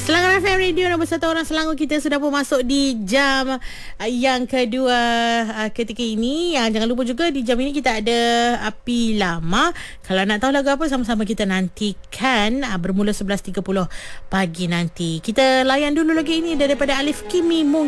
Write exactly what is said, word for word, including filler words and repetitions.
Selangor F M Radio nombor satu orang Selangor, kita sudah pun masuk di jam uh, yang kedua uh, ketika ini. Yang jangan lupa juga di jam ini kita ada Api Lama. Kalau nak tahu lagu apa, sama-sama kita nantikan uh, bermula sebelas tiga puluh pagi nanti. Kita layan dulu lagi ini daripada Alif Kimi Mungkin.